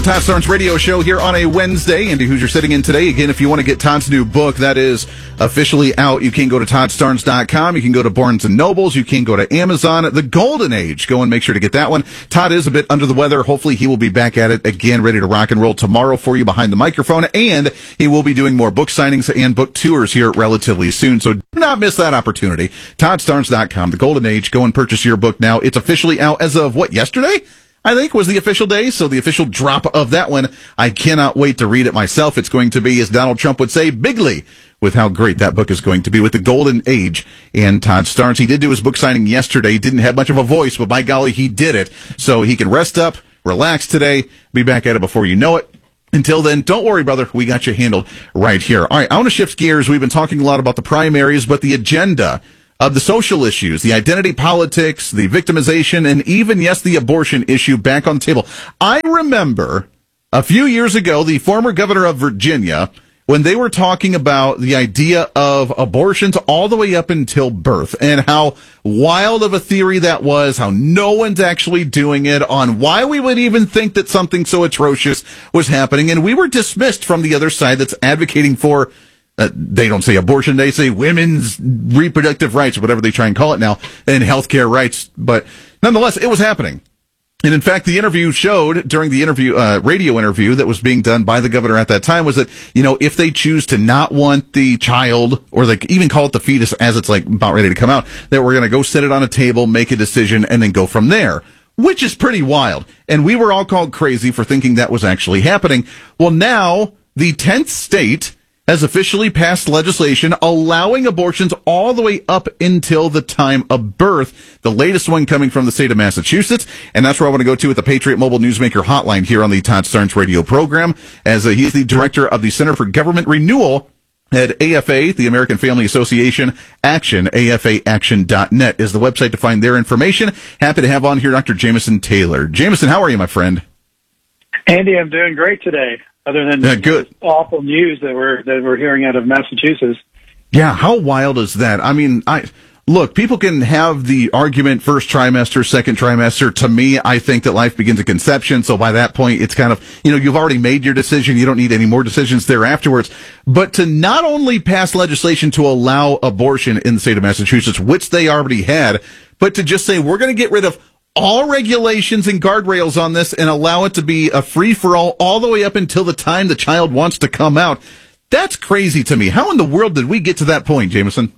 Todd Starnes radio show here on a Wednesday. Andy Hoosier sitting in today. Again, if you want to get Todd's new book, that is officially out. You can go to ToddStarnes.com. You can go to Barnes & Nobles. You can go to Amazon. The Golden Age. Go and make sure to get that one. Todd is a bit under the weather. Hopefully he will be back at it again, ready to rock and roll tomorrow for you behind the microphone. And he will be doing more book signings and book tours here relatively soon. So do not miss that opportunity. ToddStarnes.com. The Golden Age. Go and purchase your book now. It's officially out as of yesterday? I think was the official day, so the official drop of that one. I cannot wait to read it myself. It's going to be, as Donald Trump would say, bigly with how great that book is going to be with the Golden Age and Todd Starnes. He did do his book signing yesterday. He didn't have much of a voice, but by golly, he did it. So he can rest up, relax today, be back at it before you know it. Until then, don't worry, brother. We got you handled right here. All right, I want to shift gears. We've been talking a lot about the primaries, but the agenda of the social issues, the identity politics, the victimization, and even, yes, the abortion issue back on the table. I remember a few years ago, the former governor of Virginia, when they were talking about the idea of abortions all the way up until birth and how wild of a theory that was, how no one's actually doing it, on why we would even think that something so atrocious was happening. And we were dismissed from the other side that's advocating for they don't say abortion, they say women's reproductive rights, or whatever they try and call it now, and healthcare rights. But nonetheless, it was happening. And in fact, the interview showed during the radio interview that was being done by the governor at that time was that, if they choose to not want the child, or they even call it the fetus as it's about ready to come out, that we're going to go sit it on a table, make a decision, and then go from there, which is pretty wild. And we were all called crazy for thinking that was actually happening. Well, now the 10th state has officially passed legislation allowing abortions all the way up until the time of birth. The latest one coming from the state of Massachusetts, and that's where I want to go to with the Patriot Mobile Newsmaker hotline here on the Todd Starnes radio program, as he's the director of the Center for Government Renewal at AFA, the American Family Association Action. AFAaction.net is the website to find their information. Happy to have on here Dr. Jameson Taylor. Jameson, how are you, my friend? Andy, I'm doing great today. Other than good. Awful news that we're hearing out of Massachusetts. Yeah, how wild is that? I mean, look, people can have the argument first trimester, second trimester. To me, I think that life begins at conception. So by that point, it's kind of, you've already made your decision. You don't need any more decisions there afterwards. But to not only pass legislation to allow abortion in the state of Massachusetts, which they already had, but to just say, we're going to get rid of all regulations and guardrails on this and allow it to be a free-for-all all the way up until the time the child wants to come out. That's crazy to me. How in the world did we get to that point, Jameson?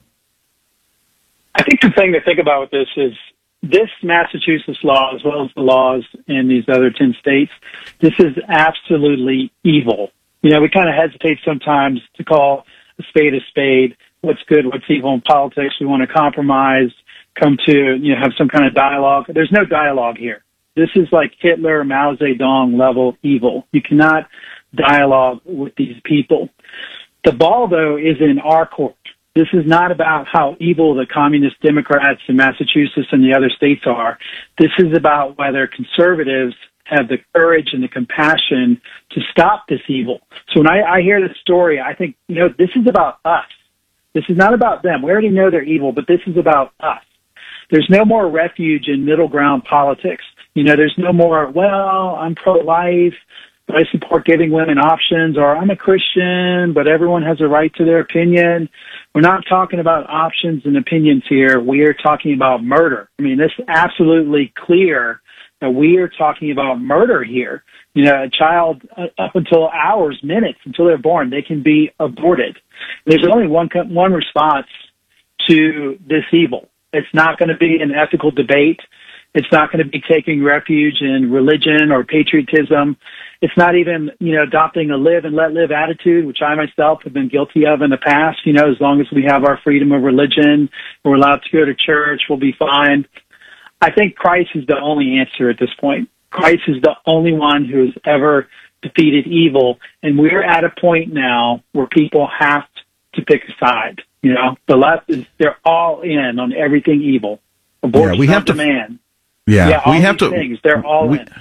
I think the thing to think about with this is this Massachusetts law, as well as the laws in these other 10 states, this is absolutely evil. We kind of hesitate sometimes to call a spade, what's good, what's evil in politics. We want to compromise, come to, have some kind of dialogue. There's no dialogue here. This is like Hitler, Mao Zedong level evil. You cannot dialogue with these people. The ball, though, is in our court. This is not about how evil the communist Democrats in Massachusetts and the other states are. This is about whether conservatives have the courage and the compassion to stop this evil. So when I hear this story, I think, this is about us. This is not about them. We already know they're evil, but this is about us. There's no more refuge in middle ground politics. There's no more, well, I'm pro-life, but I support giving women options, or I'm a Christian, but everyone has a right to their opinion. We're not talking about options and opinions here. We are talking about murder. It's absolutely clear that we are talking about murder here. A child up until hours, minutes, until they're born, they can be aborted. There's only one response to this evil. It's not going to be an ethical debate. It's not going to be taking refuge in religion or patriotism. It's not even, adopting a live and let live attitude, which I myself have been guilty of in the past. As long as we have our freedom of religion, we're allowed to go to church, we'll be fine. I think Christ is the only answer at this point. Christ is the only one who has ever defeated evil. And we're at a point now where people have to pick a side. The left they're all in on everything evil. Abortion on demand. Yeah, we have to. Things, they're all in.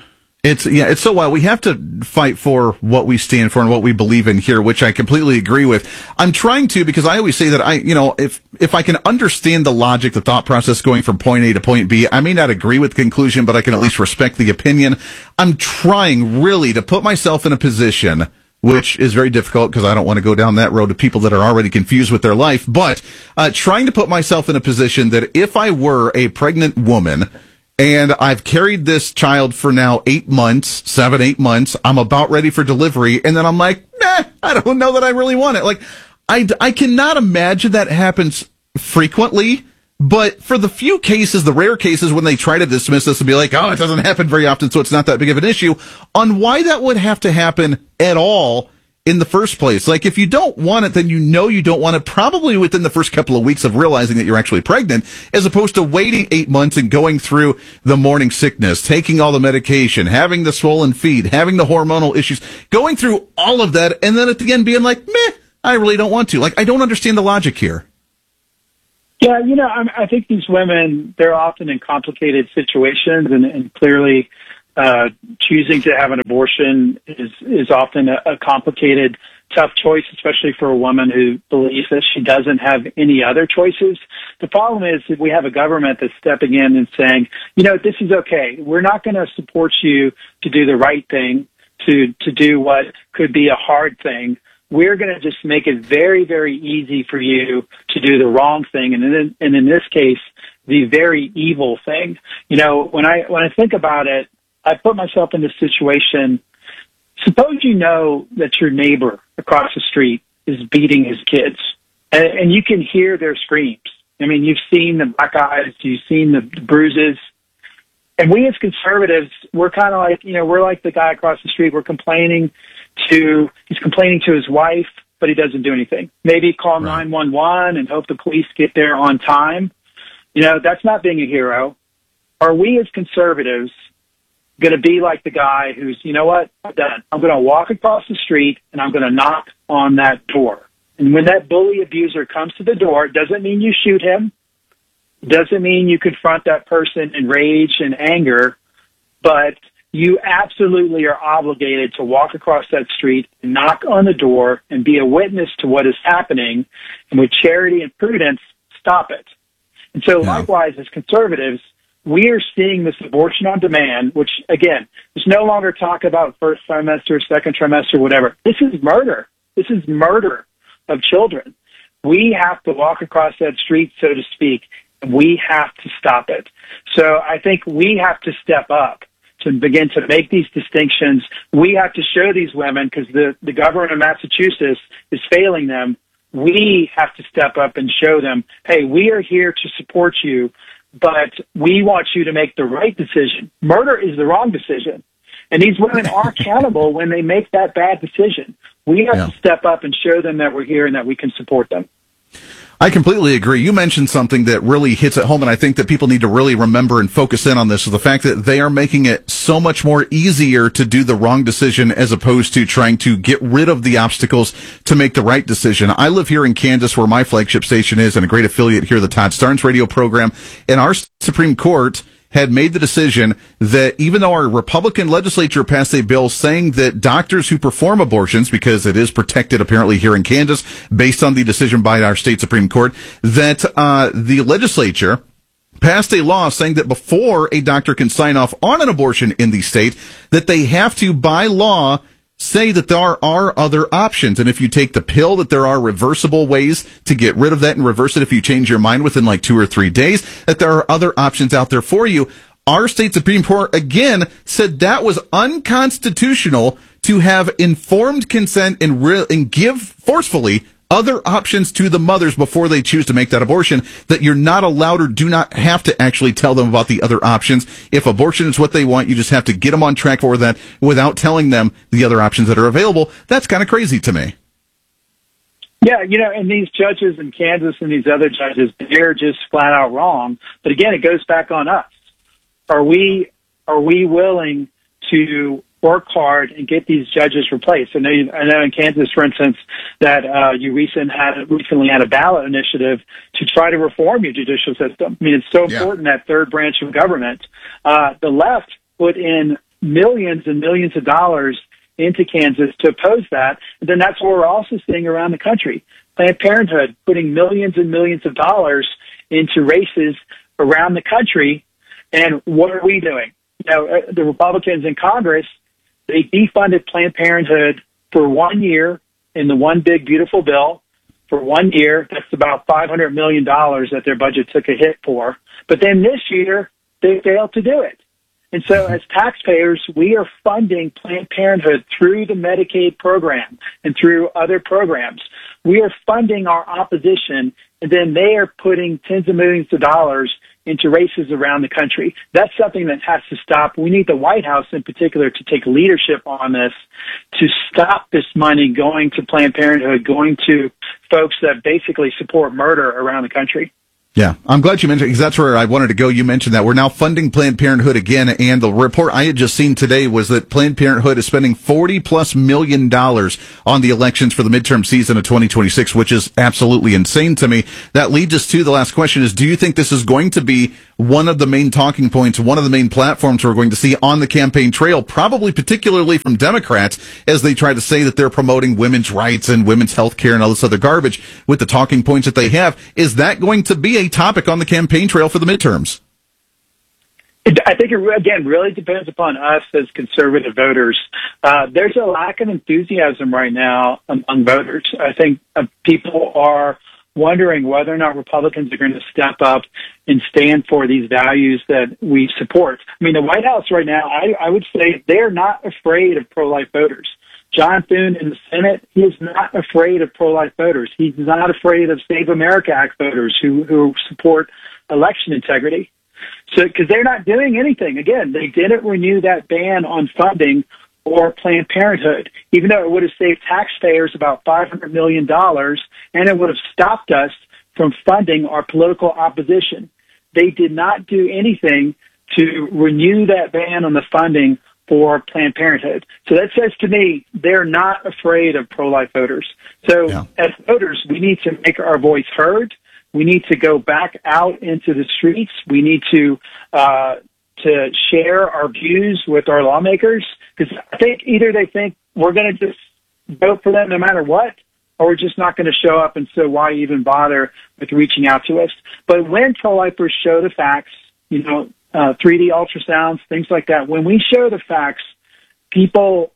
It's so wild. We have to fight for what we stand for and what we believe in here, which I completely agree with. I'm trying to, because I always say that if I can understand the logic, the thought process going from point A to point B, I may not agree with the conclusion, but I can at least respect the opinion. I'm trying really to put myself in a position, which is very difficult because I don't want to go down that road to people that are already confused with their life, but trying to put myself in a position that if I were a pregnant woman and I've carried this child for now 8 months, 8 months. I'm about ready for delivery. And then I'm like, nah, I don't know that I really want it. Like, I cannot imagine that happens frequently. But for the few cases, the rare cases when they try to dismiss this and be like, oh, it doesn't happen very often, so it's not that big of an issue, on why that would have to happen at all in the first place. Like, if you don't want it, then you don't want it probably within the first couple of weeks of realizing that you're actually pregnant, as opposed to waiting 8 months and going through the morning sickness, taking all the medication, having the swollen feet, having the hormonal issues, going through all of that, and then at the end being like, meh, I really don't want to. Like, I don't understand the logic here. Yeah, I think these women, they're often in complicated situations, and clearly choosing to have an abortion is often a complicated, tough choice, especially for a woman who believes that she doesn't have any other choices. The problem is that we have a government that's stepping in and saying, this is okay. We're not going to support you to do the right thing, to do what could be a hard thing. We're going to just make it very, very easy for you to do the wrong thing. And in this case, the very evil thing. When I think about it, I put myself in this situation. Suppose you know that your neighbor across the street is beating his kids, and you can hear their screams. I mean, you've seen the black eyes, you've seen the bruises. And we as conservatives, we're kind of like, we're like the guy across the street. He's complaining to his wife, but he doesn't do anything. Maybe call 911 and hope the police get there on time. That's not being a hero. Are we as conservatives going to be like the guy who's, I'm done. I'm going to walk across the street and I'm going to knock on that door. And when that bully abuser comes to the door, it doesn't mean you shoot him. It doesn't mean you confront that person in rage and anger, but you absolutely are obligated to walk across that street and knock on the door and be a witness to what is happening. And with charity and prudence, stop it. And so likewise, as conservatives, we are seeing this abortion on demand, which, again, is no longer talk about first trimester, second trimester, whatever. This is murder. This is murder of children. We have to walk across that street, so to speak, and we have to stop it. So I think we have to step up to begin to make these distinctions. We have to show these women, because the government of Massachusetts is failing them. We have to step up and show them, hey, we are here to support you, but we want you to make the right decision. Murder is the wrong decision. And these women are accountable when they make that bad decision. We have to step up and show them that we're here and that we can support them. I completely agree. You mentioned something that really hits at home, and I think that people need to really remember and focus in on this, is the fact that they are making it so much more easier to do the wrong decision as opposed to trying to get rid of the obstacles to make the right decision. I live here in Kansas, where my flagship station is, and a great affiliate here, the Todd Starnes radio program, and our Supreme Court had made the decision that even though our Republican legislature passed a bill saying that doctors who perform abortions, because it is protected apparently here in Kansas based on the decision by our state Supreme Court, that the legislature passed a law saying that before a doctor can sign off on an abortion in the state, that they have to, by law, say that there are other options. And if you take the pill, that there are reversible ways to get rid of that and reverse it if you change your mind within like 2 or 3 days, that there are other options out there for you. Our state Supreme Court, again, said that was unconstitutional to have informed consent and give forcefully other options to the mothers before they choose to make that abortion, that you're not allowed or do not have to actually tell them about the other options. If abortion is what they want, you just have to get them on track for that without telling them the other options that are available. That's kind of crazy to me. Yeah, and these judges in Kansas and these other judges, they're just flat out wrong. But again, it goes back on us. Are we willing to work hard and get these judges replaced? I know in Kansas, for instance, that you recently had a ballot initiative to try to reform your judicial system. I mean, it's so important, that third branch of government. The left put in millions and millions of dollars into Kansas to oppose that. And then that's what we're also seeing around the country. Planned Parenthood putting millions and millions of dollars into races around the country. And what are we doing? The Republicans in Congress, they defunded Planned Parenthood for 1 year in the One Big Beautiful Bill. For 1 year, that's about $500 million that their budget took a hit for. But then this year, they failed to do it. And so as taxpayers, we are funding Planned Parenthood through the Medicaid program and through other programs. We are funding our opposition, and then they are putting tens of millions of dollars into races around the country. That's something that has to stop. We need the White House in particular to take leadership on this, to stop this money going to Planned Parenthood, going to folks that basically support murder around the country. Yeah, I'm glad you mentioned, because that's where I wanted to go. You mentioned that we're now funding Planned Parenthood again, and the report I had just seen today was that Planned Parenthood is spending $40+ million on the elections for the midterm season of 2026, which is absolutely insane to me. That leads us to the last question is, do you think this is going to be one of the main talking points, one of the main platforms we're going to see on the campaign trail, probably particularly from Democrats, as they try to say that they're promoting women's rights and women's health care and all this other garbage with the talking points that they have? Is that going to be a topic on the campaign trail for the midterms? I think it, again, really depends upon us as conservative voters. There's a lack of enthusiasm right now among voters. I think people are wondering whether or not Republicans are going to step up and stand for these values that we support. I mean, the White House right now, I would say they're not afraid of pro-life voters. John Thune in the Senate, he is not afraid of pro-life voters. He's not afraid of Save America Act voters who support election integrity. So, because they're not doing anything. Again, they didn't renew that ban on funding or Planned Parenthood, even though it would have saved taxpayers about $500 million, and it would have stopped us from funding our political opposition. They did not do anything to renew that ban on the funding for Planned Parenthood. So that says to me, they're not afraid of pro-life voters. So as voters, we need to make our voice heard. We need to go back out into the streets. We need to share our views with our lawmakers, because I think either they think we're going to just vote for them no matter what, or we're just not going to show up, and so why even bother with reaching out to us? But when pro-lifers show the facts, 3D ultrasounds, things like that, when we show the facts, people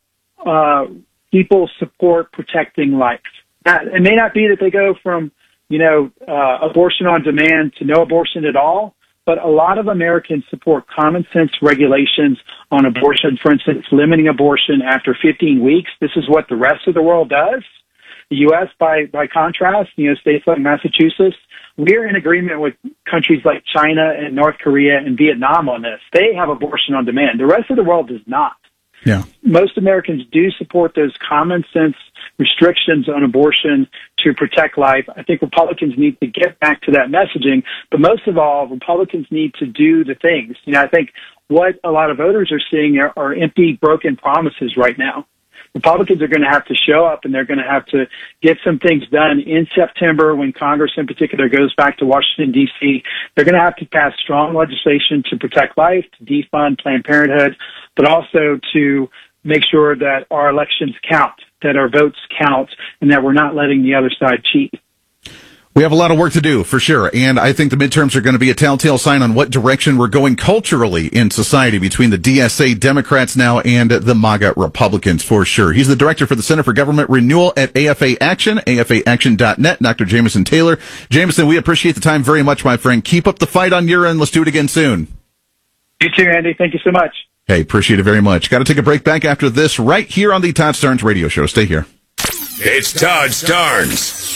support protecting life. Now, it may not be that they go from abortion on demand to no abortion at all, but a lot of Americans support common sense regulations on abortion. For instance, limiting abortion after 15 weeks. This is what the rest of the world does. The U.S., by contrast, states like Massachusetts, we're in agreement with countries like China and North Korea and Vietnam on this. They have abortion on demand. The rest of the world does not. Yeah. Most Americans do support those common sense restrictions on abortion to protect life. I think Republicans need to get back to that messaging, but most of all, Republicans need to do the things. I think what a lot of voters are seeing are empty, broken promises right now. Republicans are going to have to show up, and they're going to have to get some things done in September when Congress in particular goes back to Washington, D.C. They're going to have to pass strong legislation to protect life, to defund Planned Parenthood, but also to make sure that our elections count, that our votes count, and that we're not letting the other side cheat. We have a lot of work to do, for sure, and I think the midterms are going to be a telltale sign on what direction we're going culturally in society between the DSA Democrats now and the MAGA Republicans, for sure. He's the director for the Center for Government Renewal at AFA Action, afaaction.net, Dr. Jameson Taylor. Jameson, we appreciate the time very much, my friend. Keep up the fight on your end. Let's do it again soon. You too, Andy. Thank you so much. Hey, appreciate it very much. Got to take a break. Back after this right here on the Todd Starnes Radio Show. Stay here. It's Todd Starnes.